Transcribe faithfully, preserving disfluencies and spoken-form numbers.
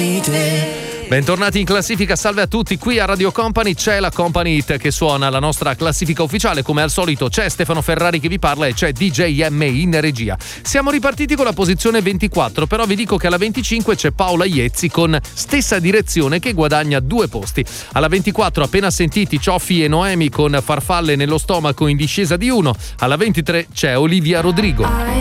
di te. Bentornati in classifica, salve a tutti, qui a Radio Company c'è la Company Hit che suona, la nostra classifica ufficiale, come al solito c'è Stefano Ferrari che vi parla e c'è D J M in regia. Siamo ripartiti con la posizione ventiquattro, però vi dico che alla venticinque c'è Paola Iezzi con Stessa Direzione che guadagna due posti. Alla ventiquattro appena sentiti Cioffi e Noemi con Farfalle nello stomaco in discesa di uno. Alla ventitré c'è Olivia Rodrigo.